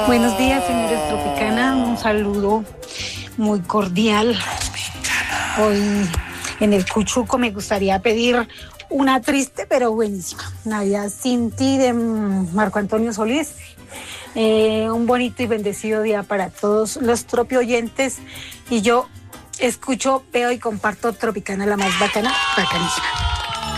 Buenos días, señores Tropicana. Un saludo muy cordial. Hoy en el Cuchuco me gustaría pedir una triste pero buenísima. Navidad sin ti de Marco Antonio Solís. Un bonito y bendecido día para todos los Tropi oyentes. Y yo escucho, veo y comparto Tropicana, la más bacana, bacanísima.